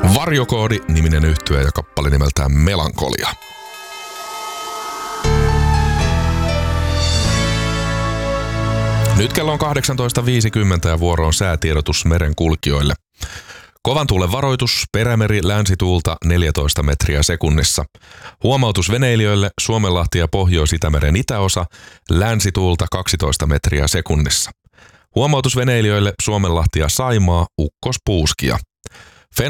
Varjokoodi-niminen yhtye ja kappale nimeltään Melankolia. Nyt kello on 18.50 ja vuoro on säätiedotus merenkulkijoille. Kovan tuulen varoitus, perämeri länsituulta 14 metriä sekunnissa. Huomautus veneilijöille, Suomenlahti ja Pohjois-Itämeren itäosa, länsituulta 12 metriä sekunnissa. Huomautus veneilijöille, Suomenlahti ja Saimaa, ukkospuuskia.